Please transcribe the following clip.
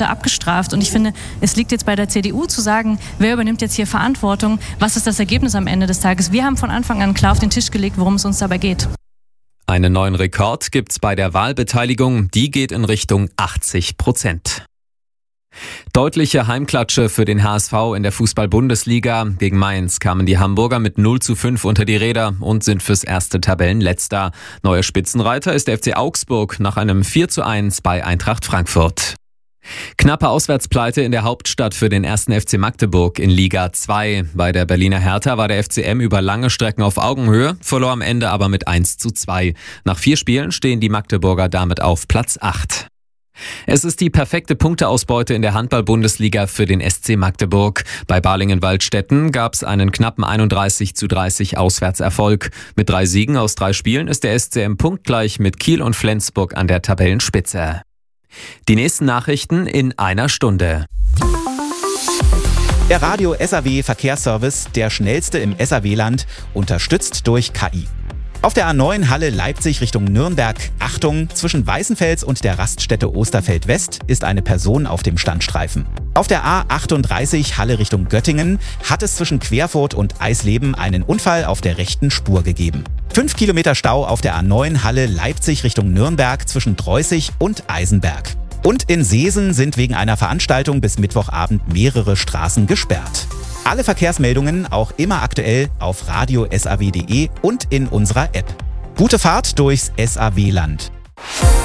da abgestraft. Und ich finde, es liegt jetzt bei der CDU zu sagen, wer übernimmt jetzt hier Verantwortung? Was ist das Ergebnis am Ende des Tages? Wir haben von Anfang an klar auf den Tisch gelegt, worum es uns dabei geht. Einen neuen Rekord gibt's bei der Wahlbeteiligung. Die geht in Richtung 80%. Deutliche Heimklatsche für den HSV in der Fußball-Bundesliga. Gegen Mainz kamen die Hamburger mit 0:5 unter die Räder und sind fürs erste Tabellenletzter. Neuer Spitzenreiter ist der FC Augsburg nach einem 4:1 bei Eintracht Frankfurt. Knappe Auswärtspleite in der Hauptstadt für den 1. FC Magdeburg in Liga 2. Bei der Berliner Hertha war der FCM über lange Strecken auf Augenhöhe, verlor am Ende aber mit 1:2. Nach 4 Spielen stehen die Magdeburger damit auf Platz 8. Es ist die perfekte Punkteausbeute in der Handball-Bundesliga für den SC Magdeburg. Bei Balingen-Waldstätten gab es einen knappen 31:30 Auswärtserfolg. Mit 3 Siegen aus 3 Spielen ist der SCM punktgleich mit Kiel und Flensburg an der Tabellenspitze. Die nächsten Nachrichten in einer Stunde. Der Radio SAW Verkehrsservice, der schnellste im SAW-Land, unterstützt durch KI. Auf der A9 Halle Leipzig Richtung Nürnberg, Achtung, zwischen Weißenfels und der Raststätte Osterfeld West ist eine Person auf dem Standstreifen. Auf der A38 Halle Richtung Göttingen hat es zwischen Querfurt und Eisleben einen Unfall auf der rechten Spur gegeben. 5 Kilometer Stau auf der A9 Halle Leipzig Richtung Nürnberg zwischen Dreußig und Eisenberg. Und in Seesen sind wegen einer Veranstaltung bis Mittwochabend mehrere Straßen gesperrt. Alle Verkehrsmeldungen auch immer aktuell auf radiosaw.de und in unserer App. Gute Fahrt durchs SAW-Land.